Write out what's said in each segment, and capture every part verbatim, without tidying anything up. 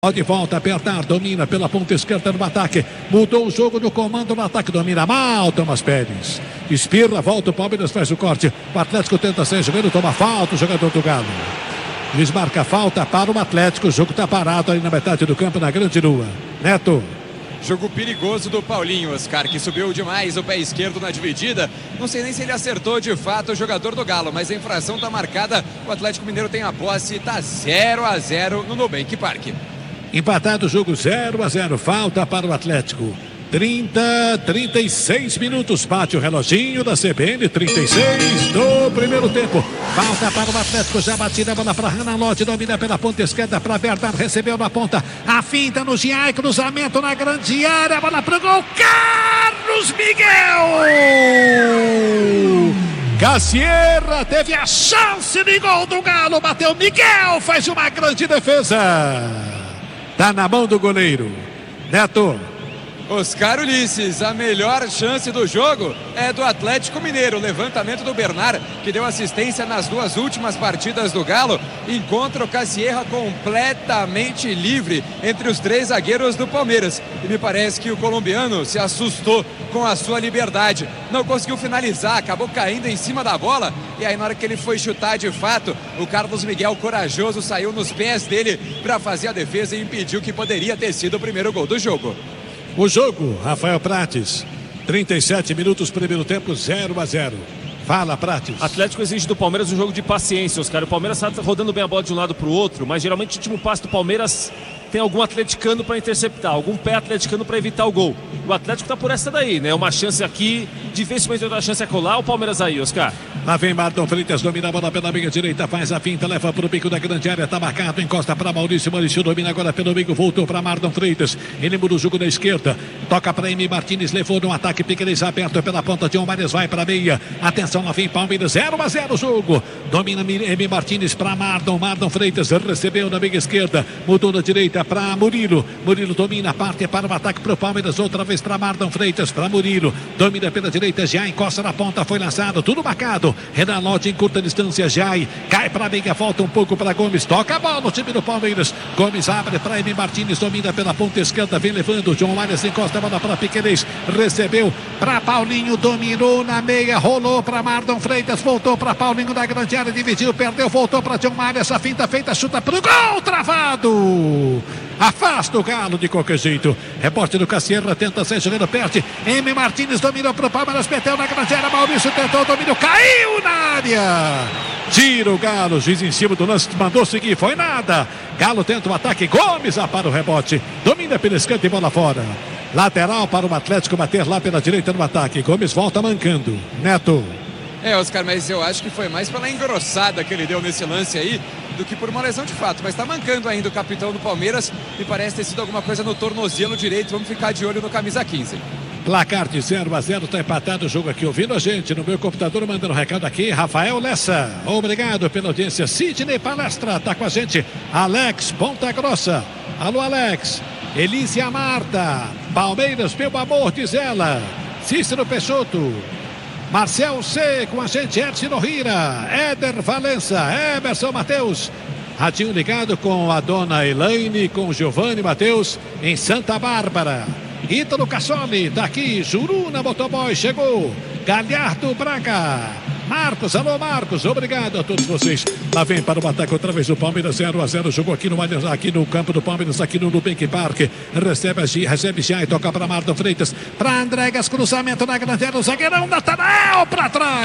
Pode volta, apertar, domina pela ponta esquerda no ataque. Mudou o jogo do comando no ataque. Domina mal, Thomas Pérez. Espirra, volta, o Palmeiras faz o corte. O Atlético tenta sair jogando, toma falta o jogador do Galo. Luiz marca falta para o Atlético. O jogo está parado ali na metade do campo, na grande lua. Neto. Jogo perigoso do Paulinho, Oscar, que subiu demais o pé esquerdo na dividida. Não sei nem se ele acertou de fato o jogador do Galo, mas a infração está marcada. O Atlético Mineiro tem a posse, está zero a zero no Nubank Park. Empatado o jogo zero a zero. Falta para o Atlético. trinta, trinta e seis minutos. Bate o reloginho da C B N. trinta e seis do primeiro tempo. Falta para o Atlético. Já batida a bola para Renan Lodge. Domina pela ponta esquerda para Bernardo. Recebeu na ponta. A finta no Giai. Cruzamento na grande área. A bola para o gol. Carlos Miguel! Cassierra teve a chance de gol do Galo. Bateu. Miguel faz uma grande defesa. Tá na mão do goleiro. Neto. Oscar Ulisses, a melhor chance do jogo é do Atlético Mineiro. Levantamento do Bernard, que deu assistência nas duas últimas partidas do Galo. Encontra o Cassierra completamente livre entre os três zagueiros do Palmeiras. E me parece que o colombiano se assustou com a sua liberdade. Não conseguiu finalizar, acabou caindo em cima da bola. E aí, na hora que ele foi chutar de fato, o Carlos Miguel, corajoso, saiu nos pés dele para fazer a defesa e impediu que poderia ter sido o primeiro gol do jogo. O jogo, Rafael Prates, trinta e sete minutos, primeiro tempo, zero a zero. Fala, Prates. Atlético exige do Palmeiras um jogo de paciência, Oscar. O Palmeiras está rodando bem a bola de um lado para o outro, mas geralmente o último passe do Palmeiras tem algum atleticano para interceptar, algum pé atleticano para evitar o gol. O Atlético está por essa daí, né? Uma chance aqui, dificilmente outra chance é colar. O Palmeiras aí, Oscar. Lá vem Marlon Freitas, domina a bola pela meia direita, faz a finta, leva para o bico da grande área, tá marcado, encosta para Maurício, Maurício domina agora pelo bico, voltou para Marlon Freitas, ele muda o jogo da esquerda, toca para Emi Martins, levou no ataque, Piqueires aberto pela ponta, John Mares vai para a meia, atenção, lá vem Palmeiras, zero a zero o jogo, domina Emi Martins para Marlon, Marlon Freitas recebeu na meia esquerda, mudou na direita para Murilo, Murilo domina, parte para o ataque para o Palmeiras, outra vez para Marlon Freitas, para Murilo, domina pela direita, já encosta na ponta, foi lançado, tudo marcado. Renan Lodge em curta distância, Jai, cai para a meia, volta um pouco para Gomes, toca a bola no time do Palmeiras, Gomes abre para Emi Martins, domina pela ponta esquerda, vem levando, John Mares encosta a bola para Piqueires, recebeu para Paulinho, dominou na meia, rolou para Marlon Freitas, voltou para Paulinho da grande área, dividiu, perdeu, voltou para John Mares, a finta feita, chuta para o gol, travado! Afasta o Galo de qualquer jeito. Rebote do Cassierra, tenta sair jogando, perde. Emi Martins dominou para o Palmeiras, meteu na grande área. Maurício tentou, dominou, caiu na área. Tira o Galo, juiz em cima do lance, mandou seguir, foi nada. Galo tenta o ataque, Gomes para o rebote. Domina pela esquerda e bola fora. Lateral para o Atlético bater lá pela direita no ataque. Gomes volta mancando. Neto. É, Oscar, mas eu acho que foi mais pela engrossada que ele deu nesse lance aí do que por uma lesão de fato, mas tá mancando ainda o capitão do Palmeiras e parece ter sido alguma coisa no tornozelo direito. Vamos ficar de olho no camisa quinze. Placar de zero a zero, tá empatado o jogo aqui, ouvindo a gente no meu computador, mandando um recado aqui, Rafael Lessa, obrigado pela audiência. Sidney Palestra tá com a gente, Alex Ponta Grossa, alô Alex, Elícia Marta, Palmeiras, meu amor, diz ela, Cícero Peixoto, Marcel C com a gente, Ercino Rira, Éder Valença, Emerson Matheus, radinho ligado com a dona Elaine, com Giovanni Matheus em Santa Bárbara. Ítalo Cassoli, daqui, Juruna Motoboy, chegou, Galhardo Braga, Marcos, alô Marcos, obrigado a todos vocês. Lá vem para o ataque outra vez o Palmeiras, zero a zero, jogou aqui no, aqui no campo do Palmeiras, aqui no Nubank Park, recebe, recebe já e toca para Marlon Freitas, para Andregas, cruzamento na grande área, o zagueirão Natanael para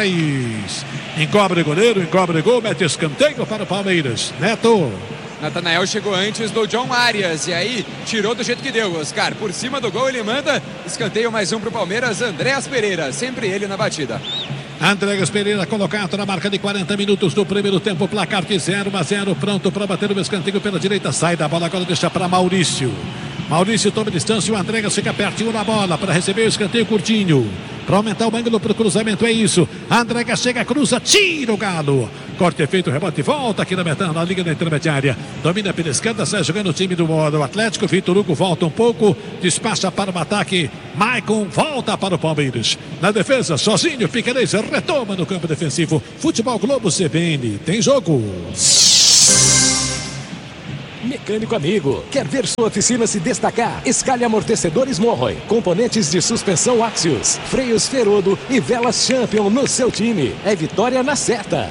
trás, encobre goleiro, encobre gol, mete escanteio para o Palmeiras. Neto. Natanael chegou antes do John Arias e aí tirou do jeito que deu, Oscar. Por cima do gol ele manda, escanteio mais um para o Palmeiras, Andréas Pereira, sempre ele na batida. Andréas Pereira colocado na marca de quarenta minutos do primeiro tempo, placar de zero a zero, pronto para bater o escanteio pela direita, sai da bola, agora deixa para Maurício. Maurício toma distância, o Andréas fica pertinho da bola para receber o escanteio curtinho. Para aumentar o ângulo para o cruzamento, é isso. Andréas chega, cruza, tira o Galo. Corte feito, rebote, volta aqui na metade, na liga da intermediária. Domina pela esquerda, sai jogando o time do, do Atlético. Vitor Hugo volta um pouco, despacha para o ataque. Maicon volta para o Palmeiras. Na defesa, sozinho, Piqueires retoma no campo defensivo. Futebol Globo C B N, tem jogo. Mecânico amigo. Quer ver sua oficina se destacar? Escale amortecedores Morroy, componentes de suspensão Axios, freios Ferodo e velas Champion no seu time. É vitória na certa.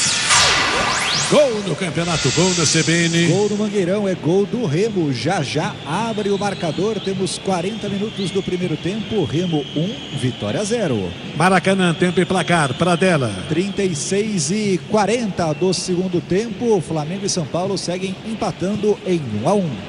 Gol no campeonato, gol da C B N. Gol do Mangueirão, é gol do Remo. Já já abre o marcador. Temos quarenta minutos do primeiro tempo. Remo um, Vitória zero. Maracanã, tempo e placar, Pradella. trinta e seis e quarenta do segundo tempo. Flamengo e São Paulo seguem empatando em um a um.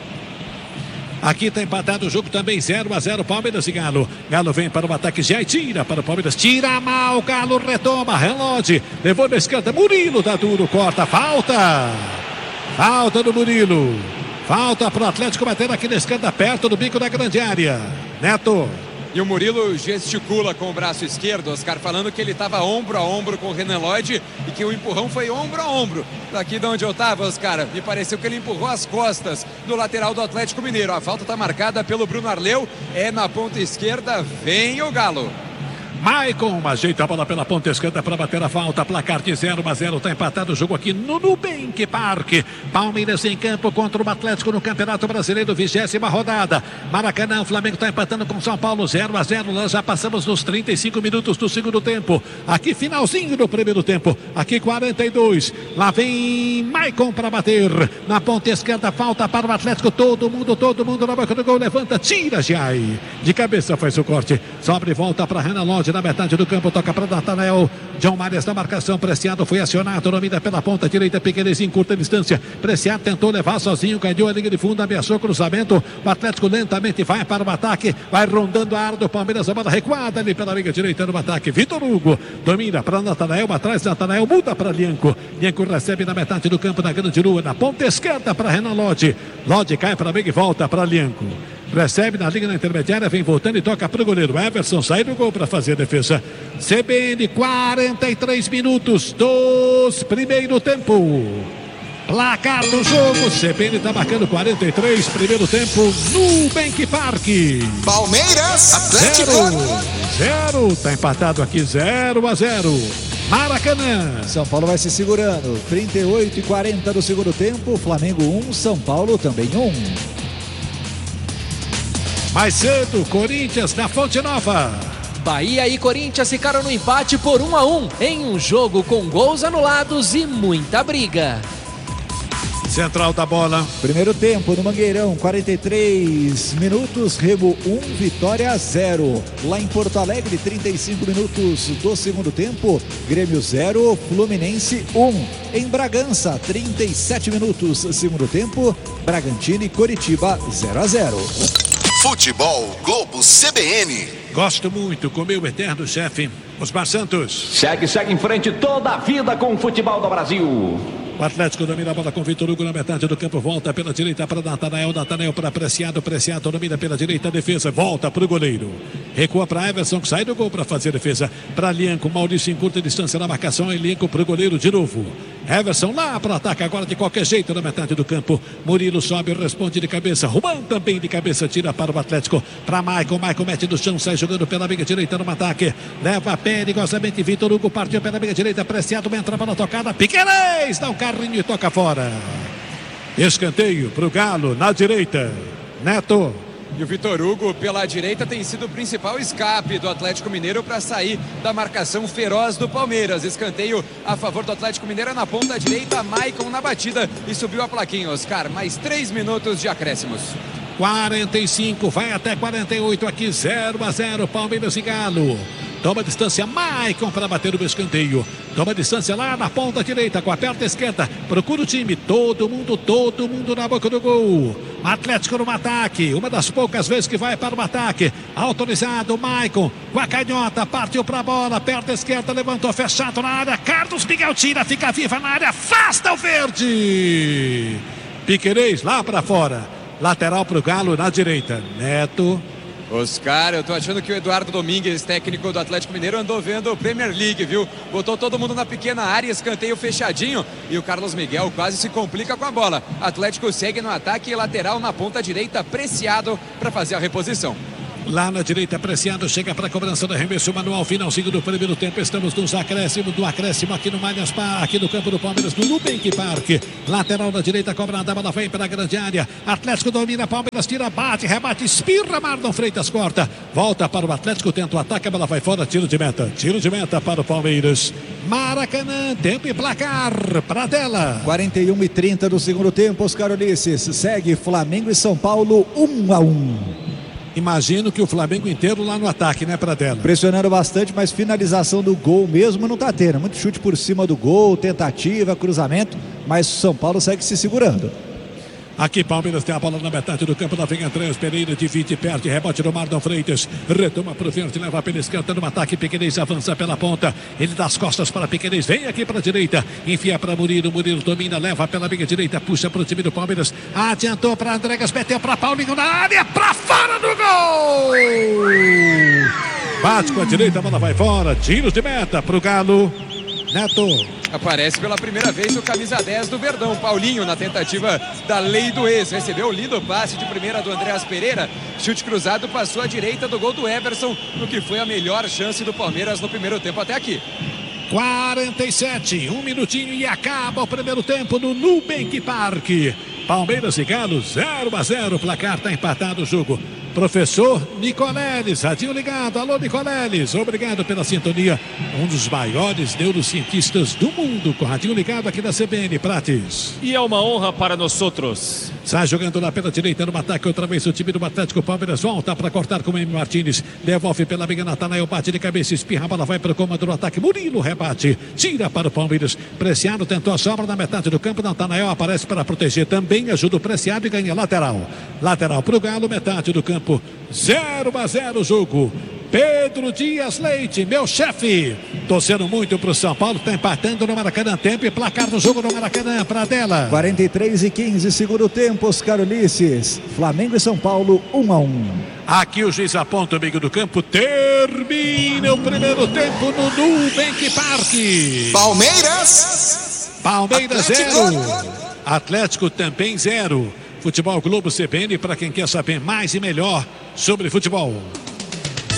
Aqui está empatado o jogo também, zero a zero, Palmeiras e Galo. Galo vem para o ataque já e tira para o Palmeiras. Tira mal, Galo retoma, relógio. Levou na esquerda, Murilo dá duro, corta, falta. Falta do Murilo. Falta para o Atlético bater aqui na esquerda, perto do bico da grande área. Neto. E o Murilo gesticula com o braço esquerdo, Oscar, falando que ele estava ombro a ombro com o Renan Lodge e que o empurrão foi ombro a ombro. Daqui de onde eu estava, Oscar, me pareceu que ele empurrou as costas do lateral do Atlético Mineiro. A falta está marcada pelo Bruno Arleu, é na ponta esquerda, vem o Galo. Maicon ajeita a bola pela ponta esquerda para bater a falta. Placar de zero a zero. Está empatado o jogo aqui no Nubank Park. Palmeiras em campo contra o Atlético no Campeonato Brasileiro, vigésima rodada. Maracanã, o Flamengo está empatando com São Paulo zero a zero. Nós já passamos nos trinta e cinco minutos do segundo tempo. Aqui finalzinho do primeiro tempo. Aqui quarenta e dois. Lá vem Maicon para bater. Na ponta esquerda, falta para o Atlético. Todo mundo, todo mundo na boca do gol. Levanta, tira, Giai. De cabeça faz o corte. Sobre e volta para Renan Lodge. Na metade do campo, toca para Natanael. John Marias na marcação, Preciado foi acionado, domina pela ponta direita, Piquerez em curta distância. Preciado tentou levar sozinho, ganhou a linha de fundo, ameaçou cruzamento. O Atlético lentamente vai para o ataque, vai rondando a área do Palmeiras, a bola recuada ali pela linha direita no ataque. Vitor Hugo domina para Natanael, atrás Natanael, muda para Lianco. Lianco recebe na metade do campo, na grande lua, na ponta esquerda para Renan Lodge. Lodge cai para meio e volta para Lianco. Recebe na linha na intermediária, vem voltando e toca para o goleiro Everson, sai do gol para fazer a defesa. C B N, quarenta e três minutos dos primeiro tempo. Placar do jogo, C B N está marcando quarenta e três, primeiro tempo no Nubank Park. Palmeiras, Atlético. Zero, zero, está empatado aqui zero a zero. Maracanã. São Paulo vai se segurando, trinta e oito e quarenta do segundo tempo. Flamengo um, São Paulo também um. Mais cedo, Corinthians na Fonte Nova. Bahia e Corinthians ficaram no empate por um a um em um jogo com gols anulados e muita briga. Central da bola. Primeiro tempo no Mangueirão, quarenta e três minutos, Remo um, Vitória zero. Lá em Porto Alegre, trinta e cinco minutos do segundo tempo, Grêmio zero, Fluminense um. Em Bragança, trinta e sete minutos segundo tempo, Bragantino e Coritiba zero a zero. Futebol Globo C B N. Gosto muito com meu eterno chefe, Osmar Santos. Segue, segue em frente toda a vida com o futebol do Brasil. O Atlético domina a bola com Vitor Hugo na metade do campo, volta pela direita para Natanael, Natanael para Preciado, Preciado domina pela direita a defesa, volta para o goleiro. Recua para Everson, que sai do gol para fazer a defesa. Para Lianco, Maurício em curta distância na marcação, Lianco para o goleiro de novo. Everson lá para o ataque agora de qualquer jeito na metade do campo. Murilo sobe, responde de cabeça. Ruban também de cabeça, tira para o Atlético. Para Maicon, Maicon mete no chão, sai jogando pela meia direita no ataque. Leva perigosamente Vitor Hugo, partiu pela meia direita, Preciado entra para a tocada. Piquerez dá um carrinho e toca fora. Escanteio para o Galo na direita. Neto. E o Vitor Hugo pela direita tem sido o principal escape do Atlético Mineiro para sair da marcação feroz do Palmeiras. Escanteio a favor do Atlético Mineiro na ponta direita, Maicon na batida e subiu a plaquinha, Oscar. Mais três minutos de acréscimos. quarenta e cinco, vai até quarenta e oito aqui, zero a zero, Palmeiras e Galo. Toma distância, Maicon para bater o escanteio. Toma distância lá na ponta direita, com a perna esquerda. Procura o time, todo mundo, todo mundo na boca do gol. Atlético no ataque, uma das poucas vezes que vai para o ataque. Autorizado, Maicon, com a canhota, partiu para a bola. Perna esquerda, levantou, fechado na área. Carlos Miguel tira, fica viva na área, afasta o verde. Piquerez lá para fora. Lateral para o Galo na direita. Neto. Oscar, eu tô achando que o Eduardo Domingues, técnico do Atlético Mineiro, andou vendo Premier League, viu? Botou todo mundo na pequena área, escanteio fechadinho e o Carlos Miguel quase se complica com a bola. Atlético segue no ataque, lateral na ponta direita, Preciado para fazer a reposição. Lá na direita, Preciado chega para a cobrança do arremesso manual, finalzinho do primeiro tempo. Estamos nos acréscimos do acréscimo aqui no Allianz Parque, aqui no campo do Palmeiras, no Nubank Park. Lateral da direita, cobrada, a bola vem para a grande área. Atlético domina, Palmeiras tira, bate, rebate, espirra, Marlon Freitas corta. Volta para o Atlético, tenta o ataque, a bola vai fora, tiro de meta. Tiro de meta para o Palmeiras. Maracanã, tempo e placar para a tela. quarenta e um e trinta do segundo tempo, Oscar Ulisses. Segue Flamengo e São Paulo, um a um. Imagino que o Flamengo inteiro lá no ataque, né, Pradella? Pressionando bastante, mas finalização do gol mesmo não tá tendo. Muito chute por cima do gol, tentativa, cruzamento, mas o São Paulo segue se segurando. Aqui Palmeiras tem a bola na metade do campo, lá vem Andrés Pereira, divide, perde, rebote do Marlon Freitas, retoma para o verde, leva pela esquerda no ataque, Piquerez avança pela ponta, ele dá as costas para Piquerez, vem aqui para a direita, enfia para Murilo, Murilo domina, leva pela meia direita, puxa para o time do Palmeiras, adiantou para Andregas, meteu para Paulinho na área, para fora do gol! Bate com a direita, a bola vai fora, tiros de meta para o Galo. Neto. Aparece pela primeira vez o camisa dez do Verdão, Paulinho, na tentativa da lei do ex. Recebeu o lindo passe de primeira do Andreas Pereira. Chute cruzado, passou à direita do gol do Everson, no que foi a melhor chance do Palmeiras no primeiro tempo até aqui. quarenta e sete, um minutinho e acaba o primeiro tempo no Nubank Park. Palmeiras e Galo, zero a zero. O placar está empatado o jogo. Professor Nicoleles, radinho ligado. Alô, Nicoleles, obrigado pela sintonia. Um dos maiores neurocientistas do mundo, com radinho ligado aqui da C B N, Prates. E é uma honra para nós outros. Sai jogando lá pela direita no ataque, outra vez o time do Atlético. Palmeiras volta para cortar com o M. Martins. Devolve pela meia, Natanael bate de cabeça, espirra, a bola vai para o comando do ataque. Murilo rebate, tira para o Palmeiras. Preciado tentou a sobra na metade do campo. Natanael aparece para proteger também, ajuda o Preciado e ganha lateral. Lateral para o Galo, metade do campo. zero a zero o jogo. Pedro Dias Leite, meu chefe, torcendo muito para o São Paulo, está empatando no Maracanã. Tempo e placar do jogo no Maracanã, para dela. quarenta e três e quinze, segundo tempo, Oscar Ulisses. Flamengo e São Paulo, um a um. Aqui o juiz aponta o meio do campo. Termina o primeiro tempo no Nubank Park. Palmeiras. Palmeiras Atlético. zero. Atlético também zero. Futebol Globo C B N para quem quer saber mais e melhor sobre futebol.